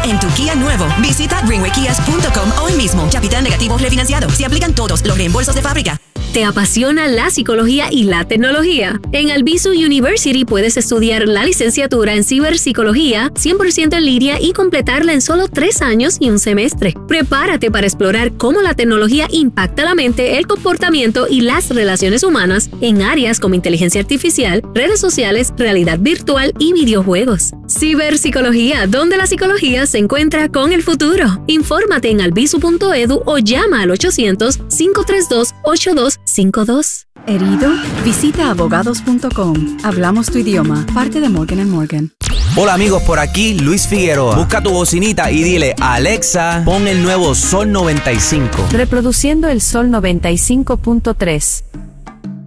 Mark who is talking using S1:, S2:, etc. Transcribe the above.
S1: en tu Kia nuevo. Visita greenwaykias.com hoy mismo. Capital negativo refinanciado. Se aplican todos los reembolsos de fábrica.
S2: ¿Te apasiona la psicología y la tecnología? En Albizu University puedes estudiar la licenciatura en ciberpsicología 100% en línea y completarla en solo 3 años y un semestre. Prepárate para explorar cómo la tecnología impacta la mente, el comportamiento y las relaciones humanas en áreas como inteligencia artificial, redes sociales, realidad virtual y videojuegos. Ciberpsicología, donde la psicología se encuentra con el futuro. Infórmate en albizu.edu o llama al 800-532-8252.
S3: ¿Herido? Visita abogados.com. Hablamos tu idioma. Parte de Morgan & Morgan.
S4: Hola amigos, por aquí Luis Figueroa. Busca tu bocinita y dile: Alexa, pon el nuevo Sol 95.
S5: Reproduciendo el Sol 95.3.